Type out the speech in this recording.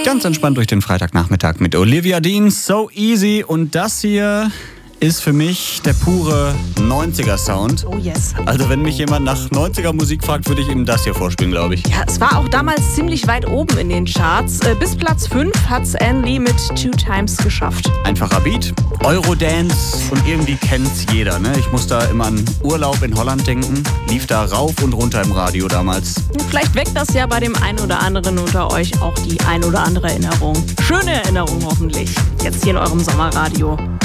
Ganz entspannt durch den Freitagnachmittag mit Olivia Dean, So Easy. Und das hier ist für mich der pure 90er-Sound. Oh yes. Also wenn mich jemand nach 90er-Musik fragt, würde ich ihm das hier vorspielen, glaube ich. Ja, es war auch damals ziemlich weit oben in den Charts. Bis Platz 5 hat's Anne Lee mit Two Times geschafft. Einfacher Beat, Eurodance und irgendwie kennt's jeder, ne? Ich muss da immer an Urlaub in Holland denken. Lief da rauf und runter im Radio damals. Und vielleicht weckt das ja bei dem einen oder anderen unter euch auch die ein oder andere Erinnerung. Schöne Erinnerung hoffentlich. Jetzt hier in eurem Sommerradio.